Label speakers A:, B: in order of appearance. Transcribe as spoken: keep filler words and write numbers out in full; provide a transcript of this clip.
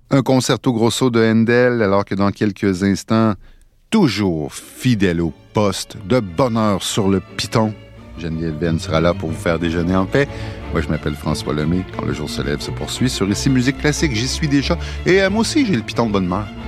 A: Un concerto grosso de Handel, alors que dans quelques instants, toujours fidèle au poste, de bonne heure sur le piton, Geneviève Venn sera là pour vous faire déjeuner en paix. Moi, je m'appelle François Lemay. Quand le jour se lève, se poursuit sur Ici Musique Classique. J'y suis déjà. Et euh, moi aussi, j'ai le piton de bonne humeur.